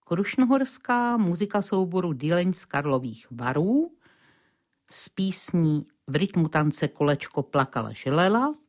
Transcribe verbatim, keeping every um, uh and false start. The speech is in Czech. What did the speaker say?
krušnohorská muzika souboru Dyleň z Karlových Varů s písní V rytmu tance Kolečko plakala želela